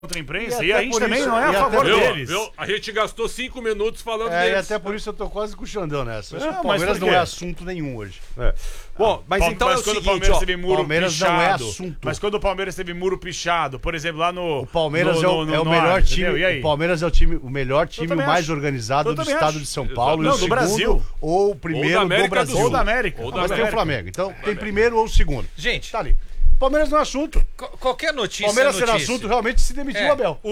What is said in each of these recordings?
contra a imprensa e a gente também não é a favor deles. A gente gastou 5 minutos falando deles. E até por isso eu tô quase com o Xandão nessa. O Palmeiras não é assunto nenhum hoje. Bom, mas então é o quando seguinte, o Palmeiras teve muro Palmeiras pichado, não é assunto. Mas quando o Palmeiras teve muro pichado, por exemplo, lá no... O Palmeiras é o melhor norte, time. O Palmeiras é o melhor time mais organizado do estado de São Paulo. Não, do Brasil. Ou o primeiro do Brasil. Ou da América. Mas tem o Flamengo. Então tem primeiro ou segundo. Gente, tá ali. Palmeiras não é assunto. Qualquer notícia. Palmeiras será assunto, realmente se demitiu o Abel.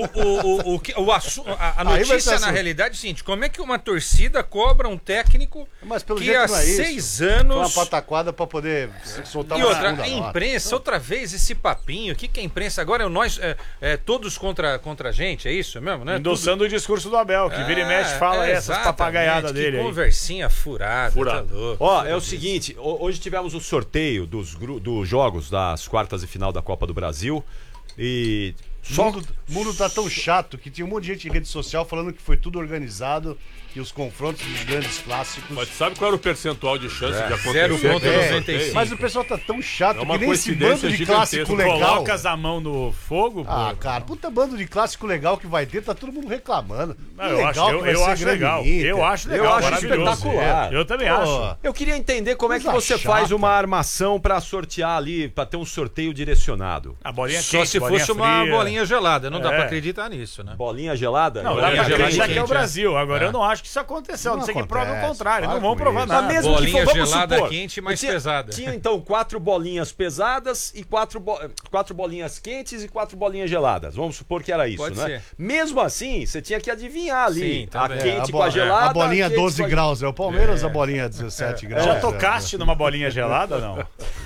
A notícia, na realidade, é o seguinte: como é que uma torcida cobra um técnico que há 6 anos. Foi uma pataquada pra poder soltar uma segunda nota. A imprensa, outra vez, esse papinho. O que é a imprensa? Agora nós, todos contra a gente, é isso mesmo, né? Endossando o discurso do Abel, que vira e mexe fala essas papagaiadas dele aí. Conversinha furada. Tá louco. É o seguinte: hoje tivemos o sorteio dos jogos das quartas e final da Copa do Brasil e o mundo tá tão chato que tinha um monte de gente em rede social falando que foi tudo organizado e os confrontos dos grandes clássicos. Mas sabe qual era o percentual de chance de acontecer? 0,95. Mas o pessoal tá tão chato que nem esse bando de clássico legal. Colocas a mão no fogo, pô. Cara, puta bando de clássico legal que vai ter, tá todo mundo reclamando. Eu acho legal. Eu acho espetacular. Eu também acho. Eu queria entender como é que você faz uma armação pra sortear ali, pra ter um sorteio direcionado. A bolinha só se fosse uma bolinha gelada, não dá pra acreditar nisso, né? Bolinha gelada? Não, dá pra acreditar que é o Brasil. Agora eu não acho que isso aconteceu, não sei que prove o contrário, não vão provar nada. Mesmo bolinha que gelada quente, mais pesada. Tinha então 4 bolinhas pesadas e 4 bolinhas quentes e 4 bolinhas geladas. Vamos supor que era isso, Pode né? ser. Mesmo assim, você tinha que adivinhar ali. Sim, a quente com a gelada. A bolinha 12 graus, é o Palmeiras, a bolinha 17 graus. Já tocaste numa bolinha gelada, não?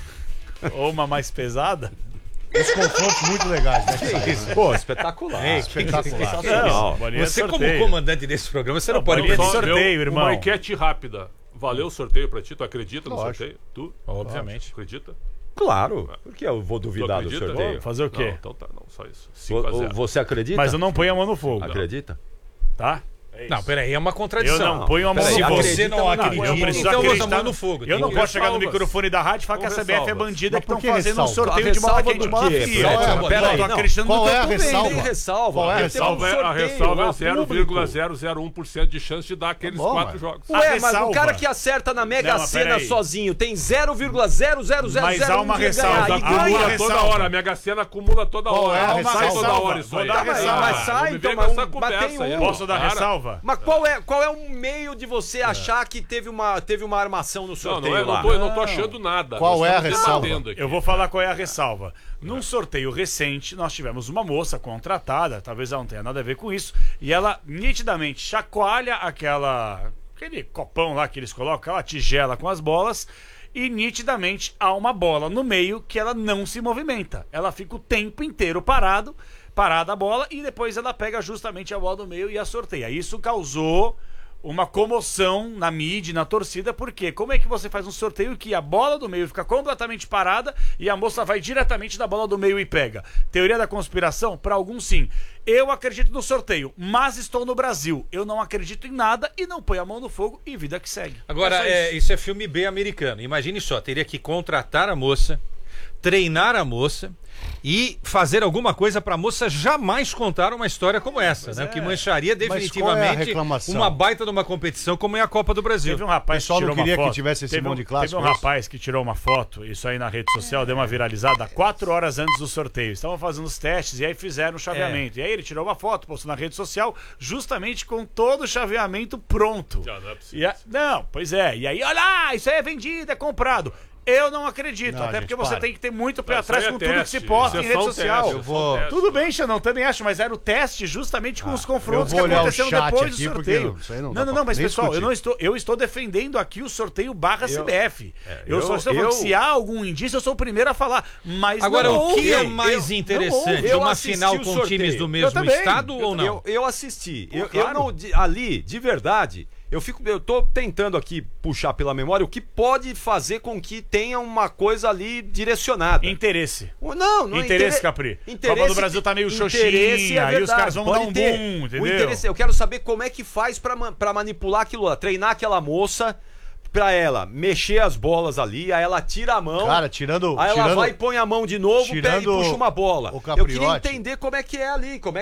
Ou uma mais pesada? Os confrontos muito legais, né? Pô, espetacular. Espetacular. Você, como comandante desse programa, você não pode perder sorteio, irmão. Uma enquete rápida. Valeu o sorteio pra ti? Tu acredita no sorteio? Tu? Obviamente. Acredita? Claro. Por que eu vou duvidar do sorteio? Fazer o quê? Não, então tá, não, só isso. 5-0. Você acredita? Mas eu não ponho a mão no fogo. Acredita? Tá? Não, peraí, é uma contradição. Eu não ponho a mão no fogo. Você não acredita, eu preciso então acreditar a mão no fogo. Eu não posso chegar no microfone da rádio e falar que a CBF é bandida que estão fazendo um sorteio de bola quente de bola fria. Peraí, tô acreditando no qual é a Tem ressalva? ressalva. Qual é a ressalva é 0,001% de chance de dar aqueles 4 jogos. Ué, mas o cara que acerta na Mega Sena sozinho tem 0,0000. Mas há uma ressalva. Acumula toda hora. A Mega Sena acumula toda hora. Sai toda hora isso aí. Mas sai, então, mas tem um. Posso dar ressalva? Mas qual é um meio de você achar que teve uma armação no sorteio lá? Eu não tô achando nada. Qual é a ressalva? Eu vou falar qual é a ressalva. Num sorteio recente, nós tivemos uma moça contratada, talvez ela não tenha nada a ver com isso, e ela nitidamente chacoalha aquele copão lá que eles colocam, aquela tigela com as bolas, e nitidamente há uma bola no meio que ela não se movimenta. Ela fica o tempo inteiro parada a bola, e depois ela pega justamente a bola do meio e a sorteia. Isso causou uma comoção na mídia, na torcida, porque como é que você faz um sorteio que a bola do meio fica completamente parada e a moça vai diretamente da bola do meio e pega? Teoria da conspiração? Para alguns sim. Eu acredito no sorteio, mas estou no Brasil. Eu não acredito em nada e não ponho a mão no fogo e vida que segue. Agora, isso é filme B americano. Imagine só, teria que contratar a moça, treinar a moça e fazer alguma coisa para a moça jamais contar uma história como essa, né? Que mancharia definitivamente uma baita de uma competição como é a Copa do Brasil. Teve um rapaz que tirou uma foto. Que tivesse esse monte de clássico. Teve um rapaz que tirou uma foto, isso aí na rede social, deu uma viralizada 4 horas antes do sorteio. Estavam fazendo os testes e aí fizeram o chaveamento. E aí ele tirou uma foto, postou na rede social, justamente com todo o chaveamento pronto. Já não é possível. Pois é. E aí, olha lá, isso aí é vendido, é comprado. Eu não acredito, até porque você tem que ter muito pé atrás com tudo que se posta em rede social. Tudo bem, Xandão, também acho, mas era o teste justamente com os confrontos que aconteceram depois do sorteio. Não, mas pessoal, eu estou defendendo aqui o sorteio /CBF. Eu só estou falando que se há algum indício, eu sou o primeiro a falar. Mas agora, o que é mais interessante? Uma final com times do mesmo estado ou não? Eu assisti. Eu não, ali, de verdade. Eu tô tentando aqui puxar pela memória o que pode fazer com que tenha uma coisa ali direcionada. Interesse. Não interesse, Capri. Copa do Brasil tá meio xoxinha, aí os caras vão dar um boom, entendeu? Eu quero saber como é que faz pra manipular aquilo lá, treinar aquela moça, pra ela mexer as bolas ali, aí ela tira a mão. Cara, tirando. Aí ela vai e põe a mão de novo e tirando puxa uma bola. o Eu queria Capriotti. entender como é que é ali, como é